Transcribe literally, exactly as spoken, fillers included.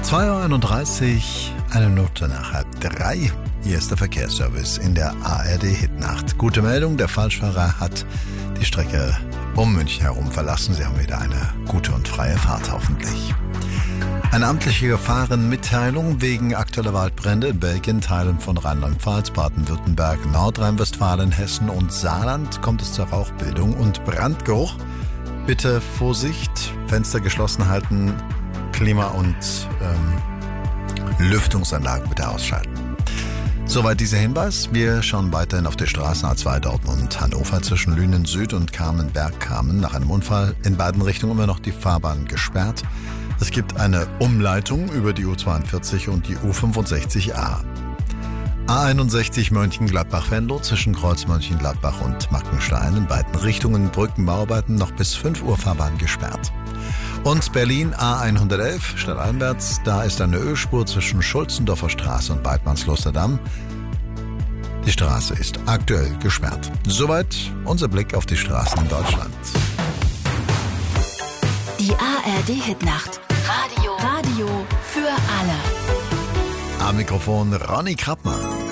zwei Uhr einunddreißig, eine Minute nach halb drei. Hier ist der Verkehrsservice in der A R D-Hitnacht. Gute Meldung, der Falschfahrer hat die Strecke um München herum verlassen. Sie haben wieder eine gute und freie Fahrt hoffentlich. Eine amtliche Gefahrenmitteilung wegen aktueller Waldbrände in Belgien, Teilen von Rheinland-Pfalz, Baden-Württemberg, Nordrhein-Westfalen, Hessen und Saarland kommt es zur Rauchbildung und Brandgeruch. Bitte Vorsicht, Fenster geschlossen halten, Klima- und ähm, Lüftungsanlagen bitte ausschalten. Soweit dieser Hinweis. Wir schauen weiterhin auf die Straßen A zwei Dortmund-Hannover zwischen Lünen Süd und Kamen-Bergkamen. Nach einem Unfall in beiden Richtungen immer noch die Fahrbahn gesperrt. Es gibt eine Umleitung über die U zweiundvierzig und die U fünfundsechzig A. A einundsechzig Mönchengladbach-Venlo zwischen Kreuz Mönchengladbach und Mackenstein. In beiden Richtungen Brückenbauarbeiten noch bis fünf Uhr Fahrbahn gesperrt. Und Berlin A hundertelf stadteinwärts, da ist eine Ölspur zwischen Schulzendorfer Straße und Weidmannslosterdamm. Die Straße ist aktuell gesperrt. Soweit unser Blick auf die Straßen in Deutschland. Die A R D-Hitnacht. Radio. Radio für alle. Am Mikrofon Ronny Krappmann.